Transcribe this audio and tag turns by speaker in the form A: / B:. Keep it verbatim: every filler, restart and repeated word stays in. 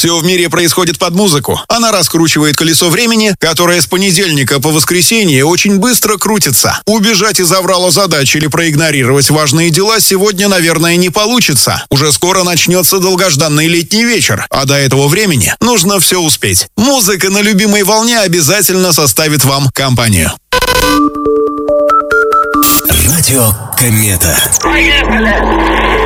A: Все в мире происходит под музыку. Она раскручивает колесо времени, которое с понедельника по воскресенье очень быстро крутится. Убежать из аврала задач или проигнорировать важные дела сегодня, наверное, не получится. Уже скоро начнется долгожданный летний вечер, а до этого времени нужно все успеть. Музыка на любимой волне обязательно составит вам компанию.
B: Радио Комета.